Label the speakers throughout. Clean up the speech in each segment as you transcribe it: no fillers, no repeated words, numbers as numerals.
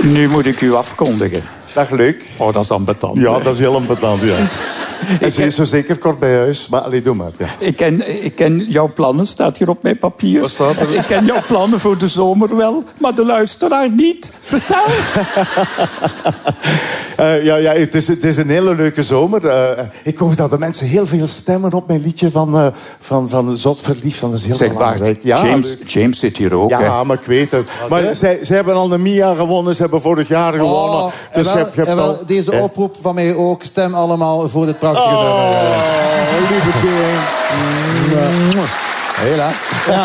Speaker 1: Nu moet ik u afkondigen.
Speaker 2: Dag, leuk.
Speaker 1: Oh, dat is ambetant.
Speaker 2: Ja, dat is heel ambetant, ja. En ze is zo zeker kort bij huis. Maar allee, doe maar. Ja.
Speaker 1: Ik ken jouw plannen, staat hier op mijn papier.
Speaker 2: Wat staat er?
Speaker 1: Ik ken jouw plannen voor de zomer wel, maar de luisteraar niet. Vertel.
Speaker 2: Ja, het is een hele leuke zomer. Ik hoor dat de mensen heel veel stemmen op mijn liedje van Zot Verliefd. Dat is heel
Speaker 1: Zeg Bart,
Speaker 2: belangrijk. Ja,
Speaker 1: James zit hier ook.
Speaker 2: ja,
Speaker 1: hè?
Speaker 2: maar ik weet het. Maar zij hebben al een Mia gewonnen. Ze hebben vorig jaar gewonnen. Dus je hebt al...
Speaker 3: Deze oproep van mij ook. Stem allemaal voor dit prachtige nummer.
Speaker 2: Lieve James.
Speaker 3: Hela.
Speaker 4: Ja.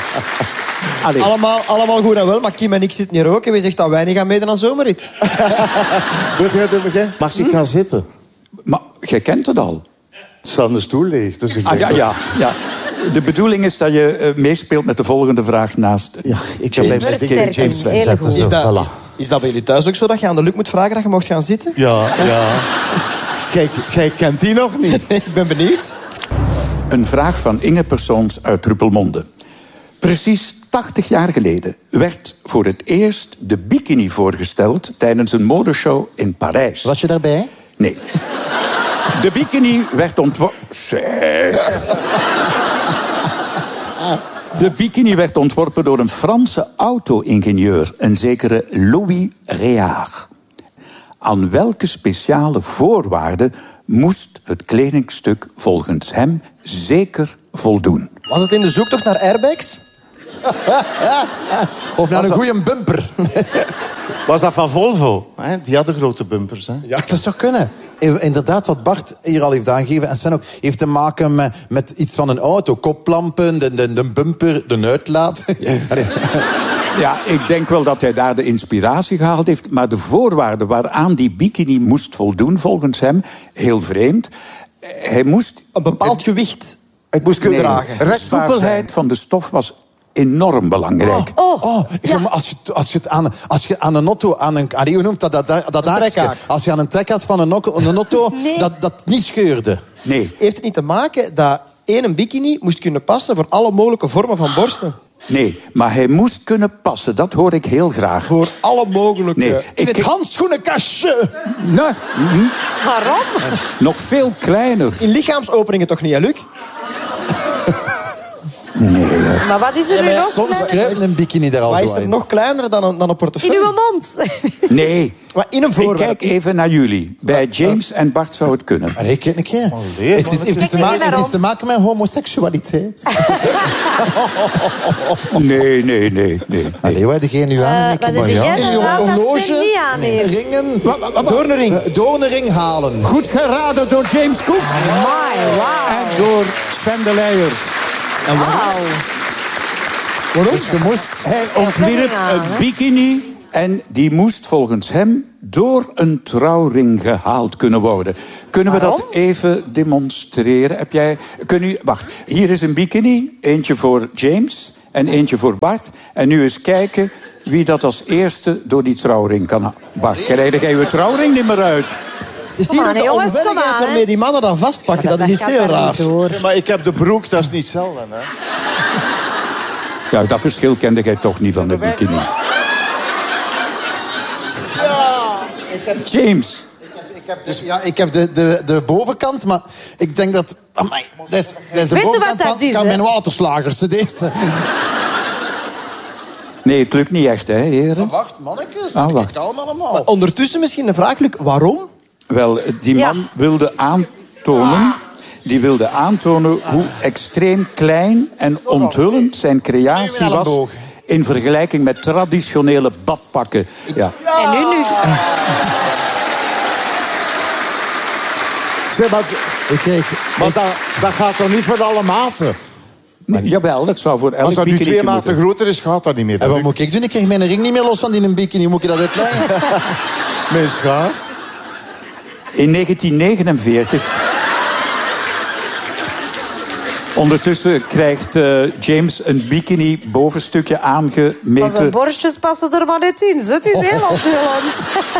Speaker 4: Allemaal goed en wel, maar Kim en ik zitten hier ook. En wie zegt dat wij niet gaan meedoen aan zomerrit?
Speaker 2: Wil jij? Mag ik gaan zitten?
Speaker 1: Maar jij kent het al.
Speaker 2: Er staat een stoel leeg. Dus ik denk
Speaker 1: Ja. De bedoeling is dat je meespeelt met de volgende vraag naast.
Speaker 2: Ja, ik ga bij mijn dingen James zetten.
Speaker 4: Is dat bij jullie thuis ook zo dat je aan de Luc moet vragen dat je mocht gaan zitten?
Speaker 2: Ja. Jij kent die nog niet?
Speaker 4: Nee, ik ben benieuwd.
Speaker 1: Een vraag van Inge Persoons uit Ruppelmonde. Precies 80 jaar geleden werd voor het eerst de bikini voorgesteld tijdens een modeshow in Parijs.
Speaker 3: Was je daarbij?
Speaker 1: Nee. De bikini werd De bikini werd ontworpen door een Franse auto-ingenieur, een zekere Louis Réard. Aan welke speciale voorwaarden moest het kledingstuk volgens hem zeker voldoen?
Speaker 4: Was het in de zoektocht naar airbags?
Speaker 3: Of naar een goede bumper?
Speaker 2: Was dat van Volvo? Die hadden grote bumpers. Hè?
Speaker 3: Ja, dat zou kunnen. Inderdaad, wat Bart hier al heeft aangegeven, en Sven ook, heeft te maken met iets van een auto. Koplampen, de bumper, de uitlaat.
Speaker 1: Ja, ik denk wel dat hij daar de inspiratie gehaald heeft. Maar de voorwaarden waaraan die bikini moest voldoen, volgens hem, heel vreemd. Hij moest...
Speaker 4: Een bepaald gewicht.
Speaker 2: Het moest kunnen dragen.
Speaker 1: De soepelheid van de stof was enorm belangrijk.
Speaker 3: Ja. Als je aan een auto, hoe noemt dat haakje? Als je aan een trek had van een auto, nee. dat niet scheurde.
Speaker 1: Nee.
Speaker 4: Heeft het niet te maken dat één bikini moest kunnen passen voor alle mogelijke vormen van borsten?
Speaker 1: Nee, maar hij moest kunnen passen. Dat hoor ik heel graag.
Speaker 4: Voor alle mogelijke...
Speaker 1: Nee,
Speaker 3: in het handschoenenkastje.
Speaker 1: Nee.
Speaker 5: Waarom?
Speaker 1: Nog veel kleiner.
Speaker 4: In lichaamsopeningen toch niet, hè, Luc?
Speaker 1: Nee.
Speaker 5: Maar wat is er nu nog?
Speaker 3: Soms kruipt een bikini daar al
Speaker 4: Wat
Speaker 3: zo
Speaker 4: is er
Speaker 3: in.
Speaker 4: nog kleiner dan een portefeuille?
Speaker 5: In uw mond.
Speaker 1: Nee.
Speaker 4: Maar in een
Speaker 1: Ik
Speaker 4: voorwerp.
Speaker 1: kijk even naar jullie. Bij James en Bart zou het kunnen.
Speaker 3: Maar ik kijk een keer. Het heeft iets te maken met homoseksualiteit.
Speaker 1: Nee.
Speaker 3: Allee, wat heb je nu aan?
Speaker 5: Wat heb jij
Speaker 3: In je
Speaker 5: aan? Dat
Speaker 3: horloge,
Speaker 5: Sven niet aan heeft.
Speaker 3: ringen,
Speaker 4: Doornering.
Speaker 3: doornering halen.
Speaker 1: Goed geraden door James Cook.
Speaker 5: Amai, wauw.
Speaker 1: En door Sven de Leijer.
Speaker 5: Wauw.
Speaker 1: Waarom? Dus hij ontwierp een bikini en die moest volgens hem door een trouwring gehaald kunnen worden. Kunnen we dat even demonstreren? Wacht, hier is een bikini. Eentje voor James en eentje voor Bart. En nu eens kijken wie dat als eerste door die trouwring kan halen. Bart, krijg jij je trouwring niet meer uit?
Speaker 4: Is hier ook de
Speaker 5: jongens, kom
Speaker 4: onwilligheid
Speaker 5: aan,
Speaker 4: waarmee die mannen dan vastpakken? Dat is iets heel raars.
Speaker 2: Maar ik heb de broek, dat is niet hetzelfde. Hè?
Speaker 1: Ja, dat verschil kende jij toch niet van de bikini. James.
Speaker 3: Ik heb de bovenkant, maar ik denk dat... Amai, dat is de bovenkant van mijn waterslagers. Deze.
Speaker 1: Nee, het lukt niet echt, hè, heren?
Speaker 3: Maar wacht, mannetjes.
Speaker 1: Wacht.
Speaker 3: Het allemaal.
Speaker 4: Ondertussen misschien een vraag, Luc. Waarom?
Speaker 1: Wel, die man wilde aantonen... Die wilde aantonen hoe extreem klein en onthullend zijn creatie was... in vergelijking met traditionele badpakken. Ja.
Speaker 5: En nu...
Speaker 2: Zeg, maar dat gaat toch niet voor alle maten?
Speaker 1: Nee, jawel, dat zou voor elk
Speaker 2: als dat nu
Speaker 1: bikini
Speaker 2: 2 maten groter is, gaat dat niet meer.
Speaker 3: En wat moet ik doen? Ik krijg mijn ring niet meer los van die bikini. Moet ik dat uitleggen?
Speaker 2: Mijn schaar.
Speaker 1: In 1949... Ondertussen krijgt James een bikini bovenstukje aangemeten.
Speaker 5: Maar zijn borstjes passen er maar net in. Het is heel onthullend.